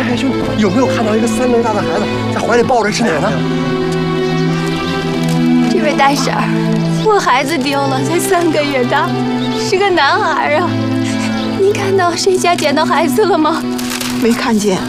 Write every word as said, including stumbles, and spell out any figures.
太兄有没有看到一个三轮大的孩子在怀里抱着吃奶呢？ 这位大婶儿，我孩子丢了，才三个月大，是个男孩啊。您看到谁家捡到孩子了吗？ 没看见。